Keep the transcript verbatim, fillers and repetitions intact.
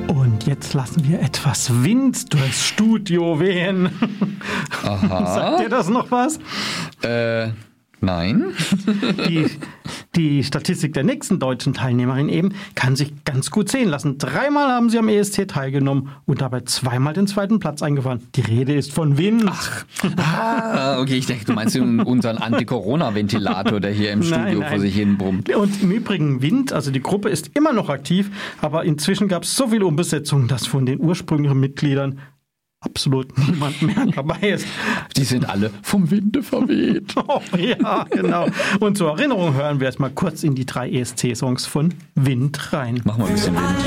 Und jetzt lassen wir etwas Wind durchs Studio wehen. Aha. Sagt dir das noch was? Äh, nein. Die, die Statistik der nächsten deutschen Teilnehmerin eben kann sich ganz gut sehen lassen. Dreimal haben sie am E S C teilgenommen und dabei zweimal den zweiten Platz eingefahren. Die Rede ist von Wind. Ach, ah, okay, ich denke, du meinst unseren Anti-Corona-Ventilator, der hier im Studio Nein, nein. vor sich hin brummt. Und im Übrigen Wind, also die Gruppe ist immer noch aktiv, aber inzwischen gab es so viele Umbesetzungen, dass von den ursprünglichen Mitgliedern absolut niemand mehr dabei ist. Die sind alle vom Winde verweht. Oh, ja, genau. Und zur Erinnerung hören wir jetzt mal kurz in die drei E S C-Songs von Wind rein. Mach mal ein bisschen Wind.